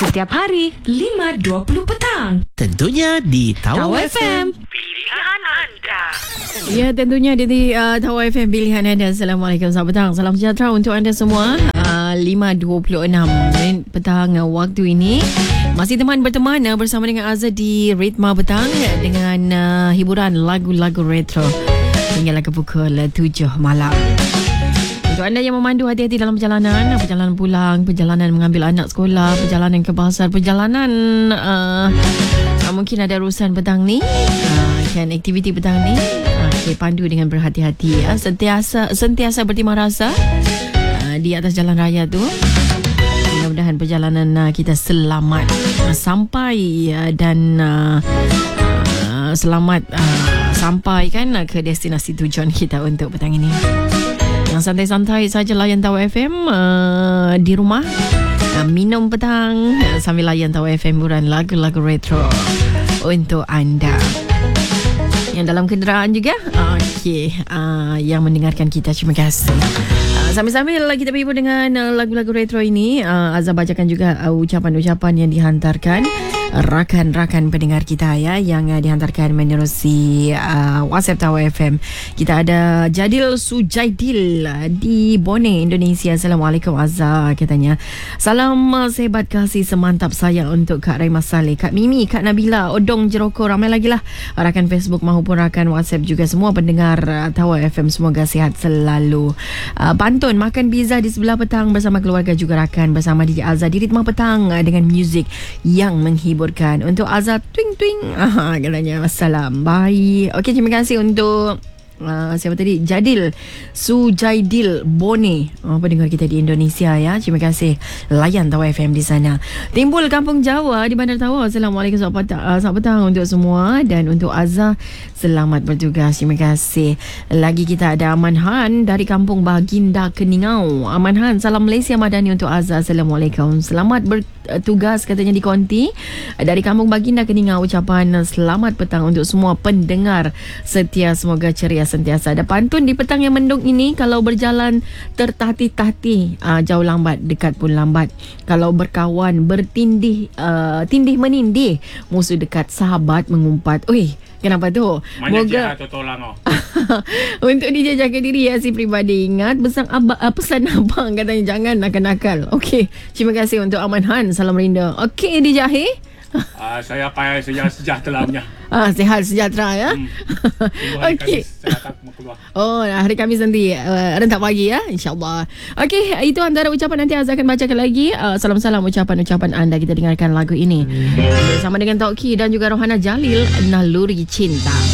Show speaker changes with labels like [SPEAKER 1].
[SPEAKER 1] Setiap hari 5.20 petang.
[SPEAKER 2] Tentunya di Tawau FM.
[SPEAKER 1] Pilihan anda.
[SPEAKER 3] Ya, tentunya di Tawau FM pilihan anda. Assalamualaikum, selamat petang. Salam sejahtera untuk anda semua. 5.26 minit petang waktu ini. Masih berteman bersama dengan Azhar di Ritma Petang dengan hiburan lagu-lagu retro hingga ke pukul 7 malam. Untuk anda yang memandu, hati-hati dalam perjalanan pulang, perjalanan mengambil anak sekolah, perjalanan ke pasar, perjalanan mungkin ada urusan petang ni, kan aktiviti petang ni, okay, pandu dengan berhati-hati ya. Sentiasa bertimah rasa di atas jalan raya tu. Mudah-mudahan perjalanan kita selamat sampai dan selamat sampai kan ke destinasi tujuan kita untuk petang ini. Yang santai-santai saja layan Tawau FM di rumah, minum petang sambil layan Tawau FM buran lagu-lagu retro untuk anda. Yang dalam kenderaan juga, okey, yang mendengarkan kita, terima kasih. Sambil-sambil kita berhibur dengan lagu-lagu retro ini, Azhar bacakan juga ucapan-ucapan yang dihantarkan rakan-rakan pendengar kita ya, yang dihantarkan menerusi WhatsApp Tawau FM. Kita ada Jadil Sujaidil di Bone, Indonesia. Assalamualaikum Azhar, katanya. Salam sehebat kasih semantap saya untuk Kak Raimah Saleh, Kak Mimi, Kak Nabila, Odong Jeroko, ramai lagi lah rakan Facebook maupun rakan WhatsApp juga, semua pendengar Tawau FM, semoga sihat selalu. Pantun makan pizza di sebelah petang bersama keluarga juga rakan bersama DJ Azhar di Ritma Petang dengan muzik yang menghibur. Untuk Azhar twing-twing, katanya. Assalam, baik. Okey, terima kasih untuk siapa tadi? Jadil Sujaidil Bone, pendengar kita di Indonesia ya. Terima kasih layan Tawau FM di sana. Timbul Kampung Jawa di Bandar Tawau. Assalamualaikum, selamat petang untuk semua. Dan untuk Azhar, selamat bertugas. Terima kasih. Lagi kita ada Aman Han dari Kampung Baginda Keningau. Aman Han, salam Malaysia Madani untuk Azhar. Assalamualaikum, selamat bertugas katanya di Konti dari Kampung Baginda Keningau. Ucapan selamat petang untuk semua pendengar setia, semoga ceria sentiasa. Ada pantun di petang yang mendung ini, kalau berjalan tertati-tati, jauh lambat, dekat pun lambat. Kalau berkawan bertindih, tindih menindih, musuh dekat, sahabat mengumpat. Ui, kenapa tu? Moga untuk DJ jaga diri ya, si pribadi. Ingat pesan abang, katanya, jangan nakal-nakal. Okey, terima kasih untuk Aman Han, salam rinda. Okey, DJ Jahir.
[SPEAKER 4] Saya payah sejahtera punya.
[SPEAKER 3] Sihat sejahtera ya. Okey. Hari Khamis nanti rentak pagi ya, insyaAllah. Okey, itu antara ucapan, nanti Azhar akan bacakan lagi. Salam-salam ucapan-ucapan anda. Kita dengarkan lagu ini bersama dengan Tauqi dan juga Rohana Jalil, Naluri Cinta.